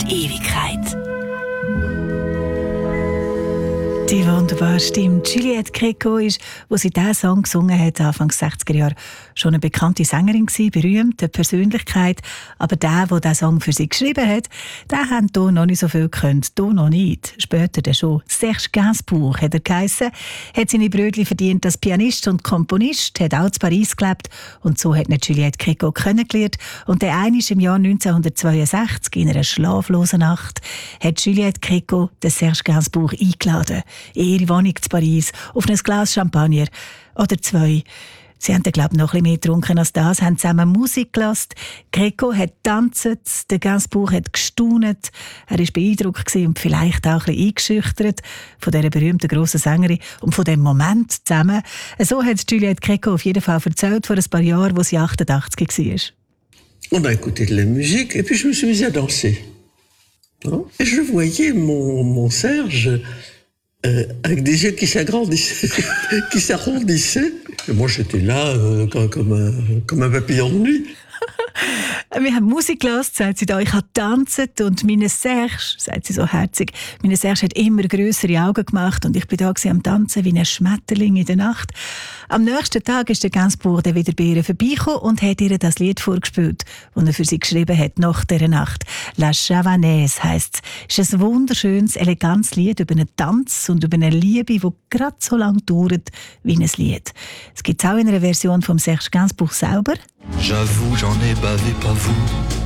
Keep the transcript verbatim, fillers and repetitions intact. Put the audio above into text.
Ewigkeit. Die wunderbare Stimme Juliette Gréco ist, wo sie diesen Song gesungen hat, Anfang sechziger Jahre, schon eine bekannte Sängerin gewesen, berühmte Persönlichkeit. Aber der, der diesen Song für sie geschrieben hat, der hat hier noch nicht so viel gekannt, hier noch nicht. Später dann schon. Serge Gainsbourg hat er geheissen, hat seine Brötchen verdient als Pianist und Komponist, hat auch in Paris gelebt und so hat nicht Juliette Gréco kennengelernt. Und der eine ist im Jahr neunzehnhundertzweiundsechzig, in einer schlaflosen Nacht, hat Juliette Gréco den Serge Gainsbourg eingeladen. In ihre Wohnung in Paris, auf ein Glas Champagner oder zwei. Sie haben, glaube ich, noch ein bisschen mehr getrunken als das, haben zusammen Musik gehört. Gréco hat getanzt, der Gainsbourg hat gestaunt. Er war beeindruckt und vielleicht auch ein bisschen eingeschüchtert von dieser berühmten grossen Sängerin und von dem Moment zusammen. So hat Juliette Gréco auf jeden Fall erzählt, vor ein paar Jahren, als sie achtundachtzig war. On a écouté de la musique et puis je me suis mise à danser. Et je voyais mon, mon Serge euh, avec des yeux qui s'agrandissaient, qui s'arrondissaient. Et moi j'étais là euh, comme, un, comme un papillon de nuit. Wir haben Musik gehört, sagt sie da. Ich habe getanzt und meine Serge, sagt sie so herzig, meine Serge hat immer grössere Augen gemacht und ich bin da am Tanzen wie ein Schmetterling in der Nacht. Am nächsten Tag ist der Gainsbourg dann wieder bei ihr vorbeigekommen und hat ihr das Lied vorgespielt, das er für sie geschrieben hat, nach dieser Nacht. La Javanaise heisst es. Es ist ein wunderschönes, elegantes Lied über einen Tanz und über eine Liebe, die gerade so lange dauert wie ein Lied. Es gibt es auch in einer Version von Serge Gainsbourg selber. J'avoue, j'en ai bavé, pas vous.